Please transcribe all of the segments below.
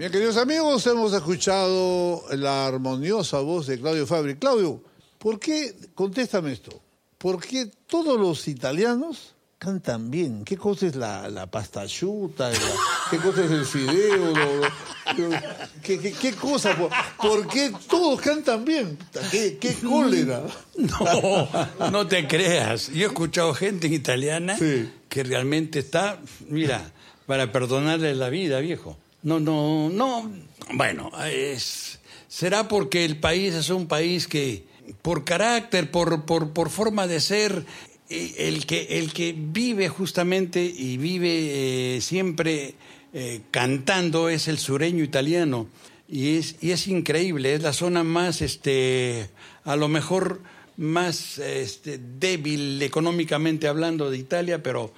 Bien, queridos amigos, hemos escuchado la armoniosa voz de Claudio Fabri. Claudio, ¿por qué, contéstame esto, por qué todos los italianos cantan bien? ¿Qué cosa es la pasta asciutta? ¿Qué cosa es el fideo? ¿Qué cosa? ¿Por qué todos cantan bien? ¿Qué cólera? No te creas. Yo he escuchado gente italiana que realmente está, mira, para perdonarle la vida, viejo. No. Bueno, será porque el país es un país que, por carácter, por forma de ser, el que vive justamente y vive siempre cantando es el sureño italiano. Y es increíble, es la zona más, a lo mejor más débil económicamente hablando de Italia, pero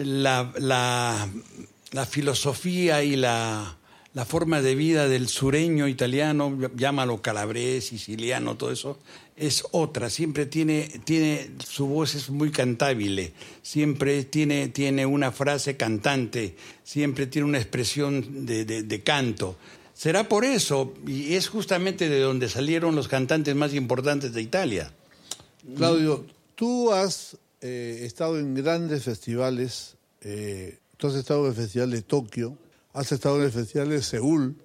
la filosofía y la forma de vida del sureño italiano, llámalo calabrés, siciliano, todo eso, es otra. Siempre tiene su voz es muy cantable, siempre tiene una frase cantante, siempre tiene una expresión de canto. Será por eso, y es justamente de donde salieron los cantantes más importantes de Italia. Claudio, tú has estado en grandes festivales. Tú has estado en el Festival de Tokio, has estado en el Festival de Seúl,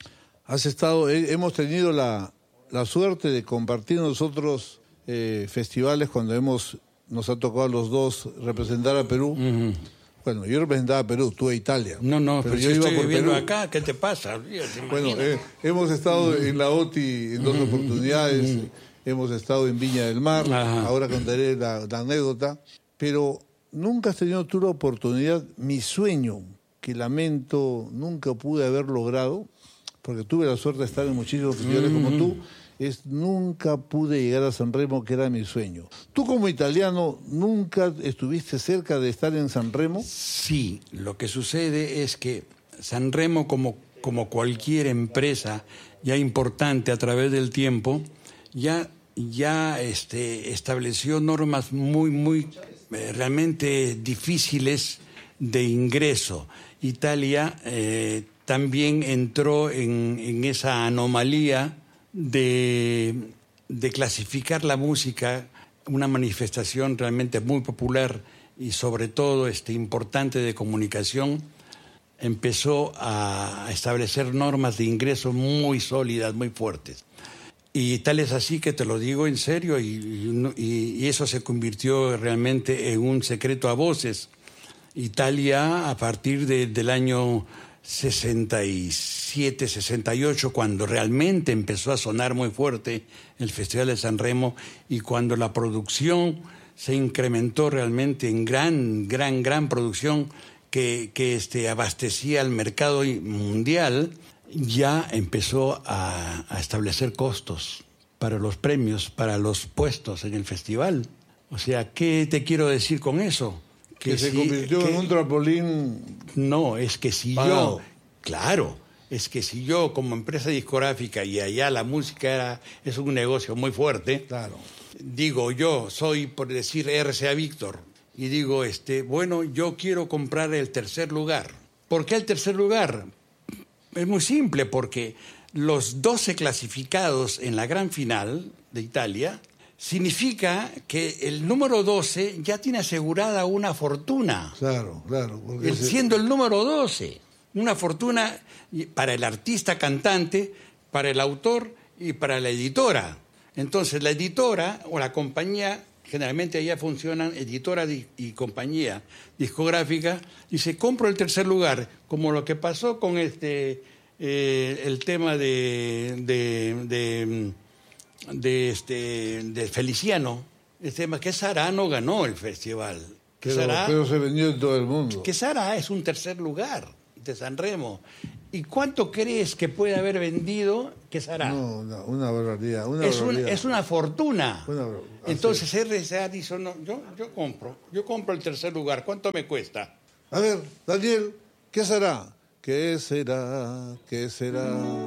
hemos tenido la suerte de compartir nosotros festivales cuando nos ha tocado a los dos representar a Perú. Uh-huh. Bueno, yo representaba a Perú, tú a Italia. No, pero yo estoy viviendo acá, ¿qué te pasa? Bueno, hemos estado en la OTI en dos oportunidades, hemos estado en Viña del Mar, ahora contaré la anécdota, pero nunca has tenido tú la oportunidad, mi sueño, que lamento nunca pude haber logrado, porque tuve la suerte de estar en muchísimos festivales como tú, nunca pude llegar a Sanremo, que era mi sueño. ¿Tú como italiano nunca estuviste cerca de estar en Sanremo? Sí, lo que sucede es que Sanremo, como cualquier empresa ya importante a través del tiempo, ya estableció normas muy realmente difíciles de ingreso. Italia también entró en esa anomalía de clasificar la música, una manifestación realmente muy popular y sobre todo importante de comunicación. Empezó a establecer normas de ingreso muy sólidas, muy fuertes. Y tal es así que te lo digo en serio, y eso se convirtió realmente en un secreto a voces. Italia, a partir del año 67, 68, cuando realmente empezó a sonar muy fuerte el Festival de Sanremo y cuando la producción se incrementó realmente en gran producción que abastecía al mercado mundial, ya empezó a establecer costos para los premios, para los puestos en el festival. O sea, ¿qué te quiero decir con eso? Que se convirtió en un trampolín. No, es que si pagado. Es que si yo como empresa discográfica, y allá la música es un negocio muy fuerte, digo, yo soy, por decir, RCA Víctor, y digo, bueno, yo quiero comprar el tercer lugar. ¿Por qué el tercer lugar? Es muy simple, porque los 12 clasificados en la gran final de Italia significa que el número 12 ya tiene asegurada una fortuna. Claro. Siendo el número 12, una fortuna para el artista cantante, para el autor y para la editora. Entonces la editora o la compañía, generalmente allá funcionan editora y compañía discográfica, dice, compro el tercer lugar, como lo que pasó con el tema de Feliciano, que Sara no ganó el festival. Pero se vendió en todo el mundo. Que Sara es un tercer lugar de Sanremo. ¿Y cuánto crees que puede haber vendido que Sara? No, una barbaridad. Es una fortuna. Entonces RCA dice, no, yo compro el tercer lugar. ¿Cuánto me cuesta? A ver, Daniel, ¿qué será? ¿Qué será?